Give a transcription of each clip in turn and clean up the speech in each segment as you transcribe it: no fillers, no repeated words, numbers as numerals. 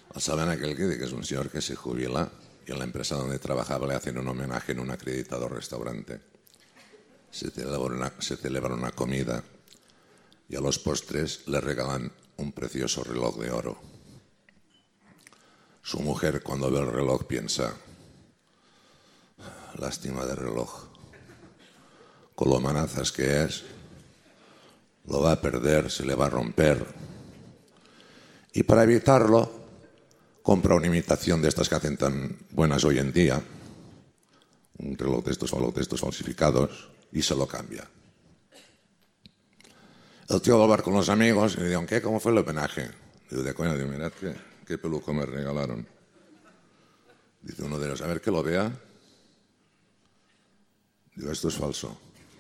¿Saben aquel que es un señor que se jubila y en la empresa donde trabajaba le hacen un homenaje en un acreditado restaurante? Se celebra una comida y a los postres le regalan un precioso reloj de oro. Su mujer, cuando ve el reloj, piensa: lástima de reloj, con lo manazas que es, lo va a perder, se le va a romper. Y para evitarlo, compra una imitación de estas que hacen tan buenas hoy en día, un reloj de estos falsificados, y se lo cambia. El tío va a hablar con los amigos y le dice: ¿qué? ¿Cómo fue el homenaje? Digo, de coña, mirad qué peluco me regalaron. Dice uno de ellos: a ver que lo vea. Digo, esto es falso.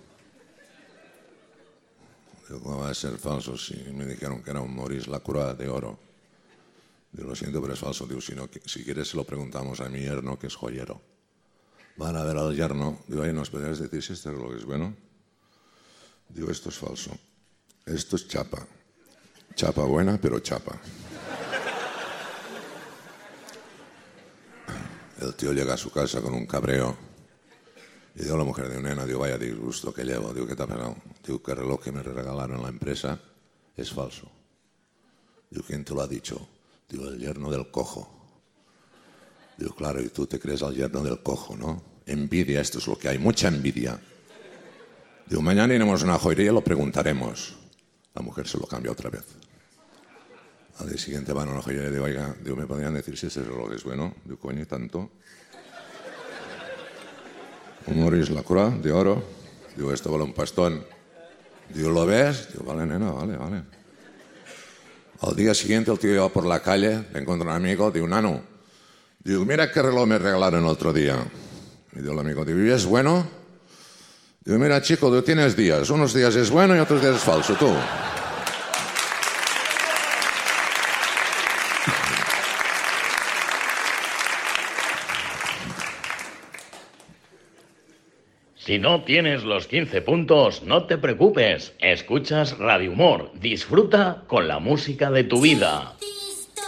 Digo, ¿cómo va a ser falso si me dijeron que era un Maurice Lacroix de oro? Digo, lo siento, pero es falso. Digo, si quieres se lo preguntamos a mi yerno, que es joyero. Van a ver al yerno. Digo, oye, ¿nos podrías decir si este reloj es bueno? Digo, esto es falso. Esto es chapa. Chapa buena, pero chapa. El tío llega a su casa con un cabreo y digo a la mujer: de nena, digo, vaya disgusto que llevo. Digo, ¿qué te ha pasado? Digo, que el reloj que me regalaron en la empresa es falso. Digo, ¿quién te lo ha dicho? Digo, el yerno del cojo. Digo, claro, y tú te crees al yerno del cojo, ¿no? Envidia, esto es lo que hay, mucha envidia. Digo, mañana iremos a una joyería y lo preguntaremos. La mujer se lo cambia otra vez. Al día siguiente van a una joyería y digo, oiga, digo, ¿me podrían decir si ese reloj es bueno? Digo, coño, ¿y tanto? Un Maurice Lacroix de oro. Digo, esto vale un pastón. Digo, ¿lo ves? Digo, vale, nena, vale. Al día siguiente el tío iba por la calle, le encuentra un amigo, digo, nano, digo, mira qué reloj me regalaron el otro día. Y digo, el amigo, digo, ¿y es bueno? Digo, mira, chico, tú tienes días, unos días es bueno y otros días es falso, tú. Si no tienes los 15 puntos, no te preocupes. Escuchas Radio Humor. Disfruta con la música de tu vida.